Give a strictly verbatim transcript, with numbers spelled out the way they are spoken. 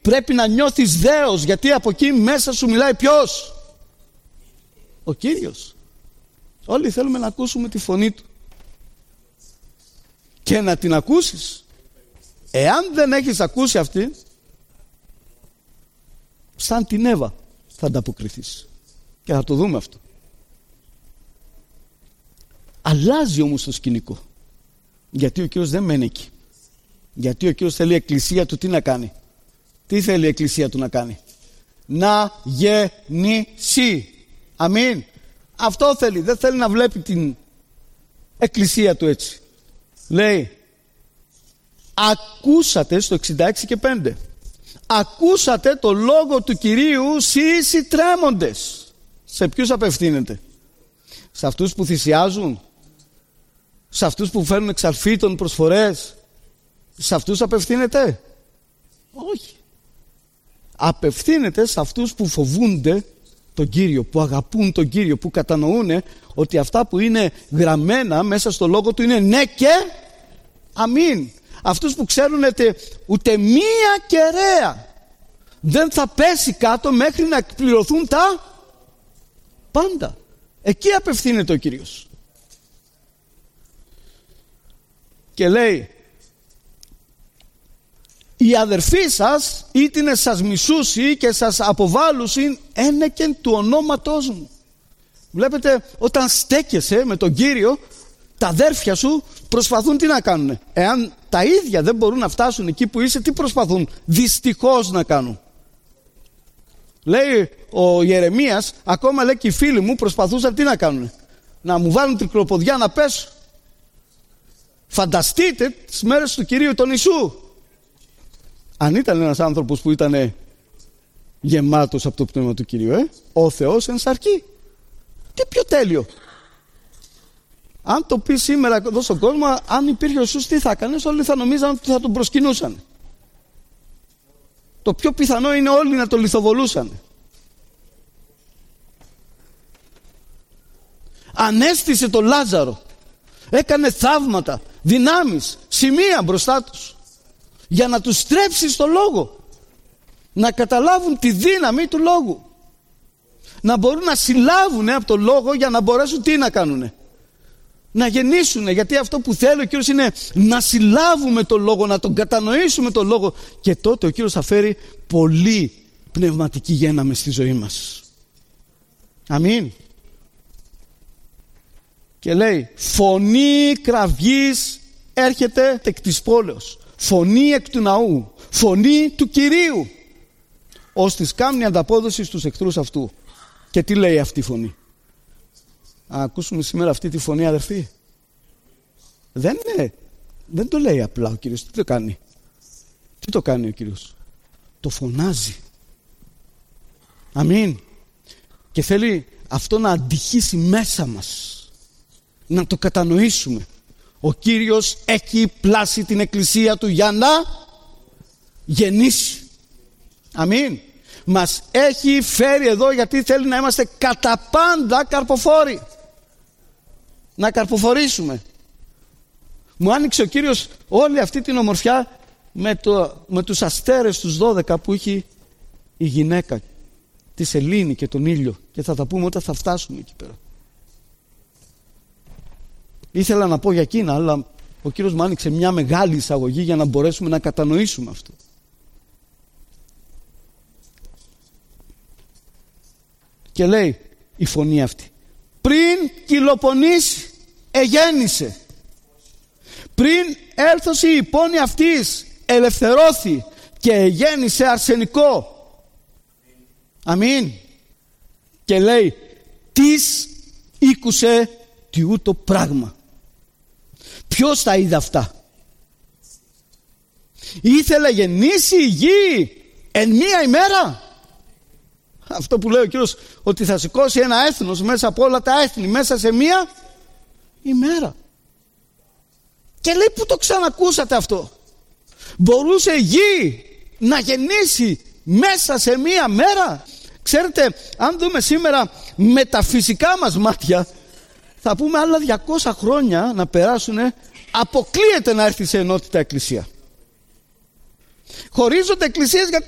Πρέπει να νιώθεις δέος, γιατί από εκεί μέσα σου μιλάει ποιος? Ο Κύριος. Όλοι θέλουμε να ακούσουμε τη φωνή Του και να την ακούσεις. Εάν δεν έχεις ακούσει αυτή, σαν την Εύα θα ανταποκριθείς. Και θα το δούμε αυτό. Αλλάζει όμως το σκηνικό. Γιατί ο Κύριος δεν μένει εκεί. Γιατί ο Κύριος θέλει η εκκλησία Του τι να κάνει? Τι θέλει η εκκλησία Του να κάνει? Να γεννήσει. Αμήν. Αυτό θέλει. Δεν θέλει να βλέπει την εκκλησία Του έτσι. Λέει, ακούσατε στο εξήντα έξι και πέντε. Ακούσατε το λόγο του Κυρίου σεις οι τρέμοντες. Σε ποιους απευθύνεται? Σε αυτούς που θυσιάζουν? Σε αυτούς που φέρνουν εξαρφύτων προσφορές? Σε αυτούς απευθύνεται? Όχι. Απευθύνεται σε αυτούς που φοβούνται τον Κύριο, που αγαπούν τον Κύριο, που κατανοούν ότι αυτά που είναι γραμμένα μέσα στο λόγο Του είναι ναι και αμήν. Αυτούς που ξέρουν ότι ούτε μία κεραία δεν θα πέσει κάτω μέχρι να εκπληρωθούν τα πάντα. Εκεί απευθύνεται ο Κύριος. Και λέει, οι αδερφοί σας ήτινε σας μισούσι και σας αποβάλλουσιν ένεκεν του ονόματός μου. Βλέπετε, όταν στέκεσαι με τον Κύριο, τα αδέρφια σου προσπαθούν τι να κάνουν? Εάν τα ίδια δεν μπορούν να φτάσουν εκεί που είσαι, τι προσπαθούν δυστυχώς να κάνουν? Λέει ο Ιερεμίας, ακόμα λέει και οι φίλοι μου προσπαθούσαν τι να κάνουν? Να μου βάλουν τρικλοποδιά να πέσω. Φανταστείτε τις μέρες του Κυρίου τον Ιησού. Αν ήταν ένας άνθρωπος που ήταν γεμάτος από το πνεύμα του Κυρίου, ε? Ο Θεός εν σαρκή. Τι πιο τέλειο. Αν το πει σήμερα εδώ στον κόσμο, αν υπήρχε ο Ιησούς, τι θα έκανες? Όλοι θα νομίζαν ότι θα τον προσκυνούσαν. Το πιο πιθανό είναι όλοι να τον λιθοβολούσαν. Ανέστησε τον Λάζαρο. Έκανε θαύματα, δυνάμεις, σημεία μπροστά τους. Για να τους στρέψει στο λόγο. Να καταλάβουν τη δύναμη του λόγου. Να μπορούν να συλλάβουν από το λόγο για να μπορέσουν τι να κάνουνε? Να γεννήσουν. Γιατί αυτό που θέλει ο Κύριος είναι να συλλάβουμε το λόγο, να τον κατανοήσουμε το λόγο. Και τότε ο Κύριος θα φέρει πολύ πνευματική γέννα στη ζωή μας. Αμήν. Και λέει, φωνή κραυγής έρχεται εκ της πόλεως. Φωνή εκ του ναού. Φωνή του Κυρίου. Ώστις κάμνει ανταπόδοση στους εχθρούς αυτού. Και τι λέει αυτή η φωνή? Α, ακούσουμε σήμερα αυτή τη φωνή, αδερφοί? Δεν είναι, δεν το λέει απλά ο Κύριος. Τι το κάνει? Τι το κάνει ο Κύριος? Το φωνάζει. Αμήν. Και θέλει αυτό να αντυχήσει μέσα μας. Να το κατανοήσουμε. Ο Κύριος έχει πλάσει την εκκλησία Του για να γεννήσει. Αμήν. Μας έχει φέρει εδώ γιατί θέλει να είμαστε κατά πάντα καρποφόροι. Να καρποφορήσουμε. Μου άνοιξε ο Κύριος όλη αυτή την ομορφιά με, το, με τους αστέρες τους δώδεκα που έχει η γυναίκα, τη σελήνη και τον ήλιο, και θα τα πούμε όταν θα φτάσουμε εκεί πέρα. Ήθελα να πω για εκείνα, αλλά ο Κύριος μου άνοιξε μια μεγάλη εισαγωγή για να μπορέσουμε να κατανοήσουμε αυτό. Και λέει η φωνή αυτή, πριν κυλοπονήσει εγέννησε, πριν έλθωση η πόνη αυτής ελευθερώθη και εγέννησε αρσενικό. Αμήν. Και λέει, τις ήκουσε τι ούτω πράγμα. Ποιος τα είδε αυτά? Ήθελε γεννήσει η γη εν μία ημέρα. Αυτό που λέει ο Κύριος, ότι θα σηκώσει ένα έθνος μέσα από όλα τα έθνη μέσα σε μία ημέρα. Και λέει, πού το ξανακούσατε αυτό? Μπορούσε η γη να γεννήσει μέσα σε μία μέρα? Ξέρετε, αν δούμε σήμερα με τα φυσικά μας μάτια, θα πούμε άλλα διακόσια χρόνια να περάσουν, αποκλείεται να έρθει σε ενότητα εκκλησία. Χωρίζονται εκκλησίες γιατί